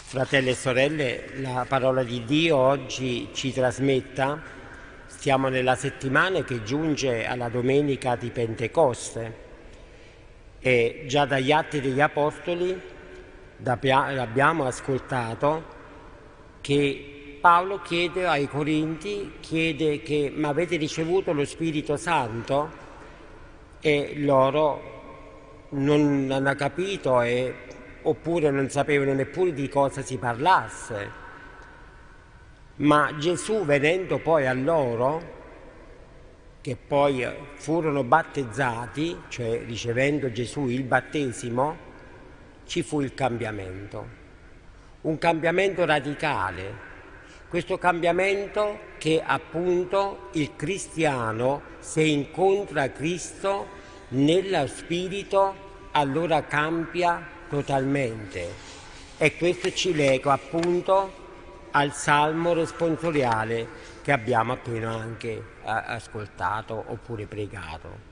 Fratelli e sorelle, la parola di Dio oggi ci trasmetta, stiamo nella settimana che giunge alla domenica di Pentecoste e già dagli Atti degli Apostoli abbiamo ascoltato che Paolo chiede ai Corinti, ma avete ricevuto lo Spirito Santo? E loro non hanno capito oppure non sapevano neppure di cosa si parlasse. Ma Gesù, venendo poi a loro, che poi furono battezzati, cioè ricevendo Gesù il battesimo, ci fu il cambiamento, un cambiamento radicale. Questo cambiamento che appunto il cristiano, se incontra Cristo nello spirito, allora cambia totalmente, e questo ci lega appunto al salmo responsoriale che abbiamo appena anche ascoltato oppure pregato.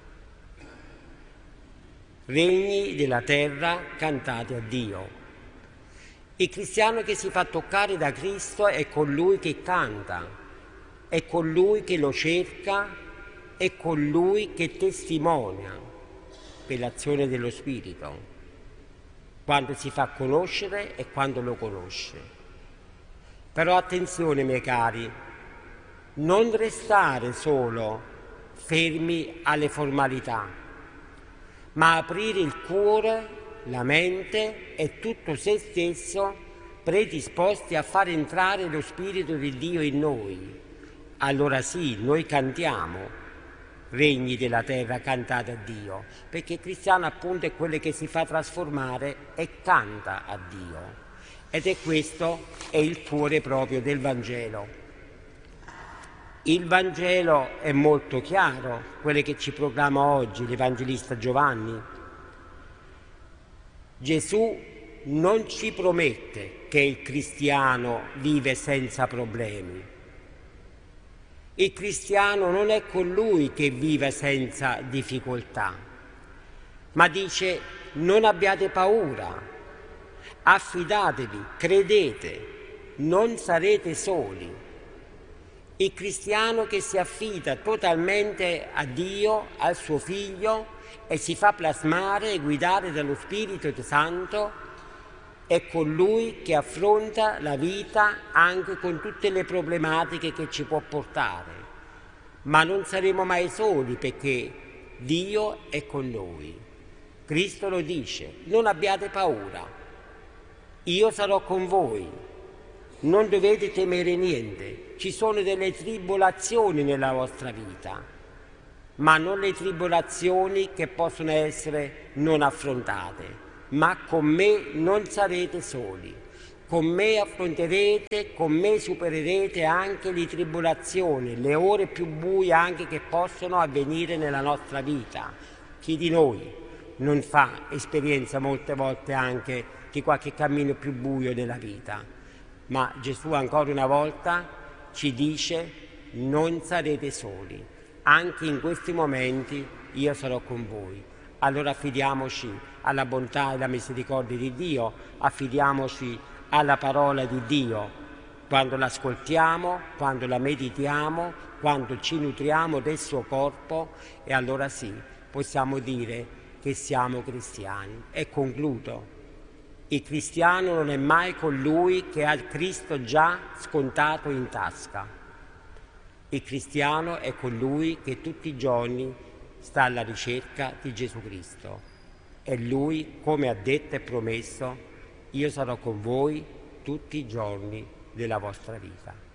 Regni della terra, cantate a Dio. Il cristiano che si fa toccare da Cristo è colui che canta, è colui che lo cerca, è colui che testimonia per l'azione dello Spirito, quando si fa conoscere e quando lo conosce. Però attenzione, miei cari, non restare solo fermi alle formalità, ma aprire il cuore, la mente e tutto se stesso, predisposti a far entrare lo Spirito di Dio in noi. Allora sì, noi cantiamo, regni della terra, cantate a Dio, perché il cristiano appunto è quello che si fa trasformare e canta a Dio. Ed è questo è il cuore proprio del Vangelo. Il Vangelo è molto chiaro, quello che ci proclama oggi l'Evangelista Giovanni. Gesù non ci promette che il cristiano vive senza problemi. Il cristiano non è colui che vive senza difficoltà, ma dice: non abbiate paura, affidatevi, credete, non sarete soli. Il cristiano che si affida totalmente a Dio, al suo Figlio, e si fa plasmare e guidare dallo Spirito Santo, è colui che affronta la vita anche con tutte le problematiche che ci può portare. Ma non saremo mai soli, perché Dio è con noi. Cristo lo dice: non abbiate paura, io sarò con voi, non dovete temere niente. Ci sono delle tribolazioni nella vostra vita, ma non le tribolazioni che possono essere non affrontate. Ma con me non sarete soli, con me affronterete, con me supererete anche le tribolazioni, le ore più buie anche che possono avvenire nella nostra vita. Chi di noi non fa esperienza molte volte anche di qualche cammino più buio della vita? Ma Gesù ancora una volta ci dice: non sarete soli, anche in questi momenti io sarò con voi. Allora affidiamoci alla bontà e alla misericordia di Dio, affidiamoci alla parola di Dio, quando l'ascoltiamo, quando la meditiamo, quando ci nutriamo del suo corpo, e allora sì, possiamo dire che siamo cristiani. E concludo: il cristiano non è mai colui che ha il Cristo già scontato in tasca. Il cristiano è colui che tutti i giorni sta alla ricerca di Gesù Cristo. E Lui, come ha detto e promesso: io sarò con voi tutti i giorni della vostra vita.